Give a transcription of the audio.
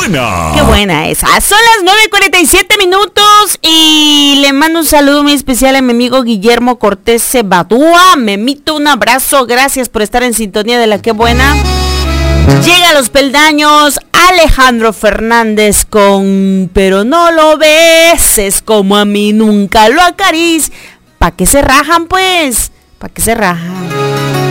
buena! ¡Qué buena esa! Son las 9:47 minutos y le mando un saludo muy especial a mi amigo Guillermo Cortés Cebadúa. Memito, un abrazo, gracias por estar en sintonía de la Qué buena. Llega a los peldaños Alejandro Fernández con Pero no lo beses como a mí nunca lo acariz. ¿Pa' qué se rajan pues? ¿Pa' qué se rajan?